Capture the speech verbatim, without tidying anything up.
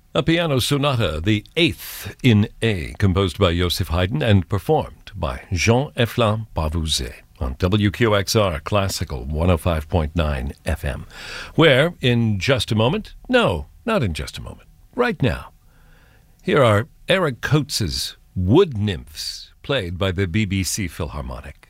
A piano sonata, the eighth in A, composed by Joseph Haydn and performed by Jean-Efflin Pavouzet on W Q X R Classical one oh five point nine F M, where in just a moment, no, not in just a moment, right now, here are Eric Coates' Wood Nymphs, played by the B B C Philharmonic.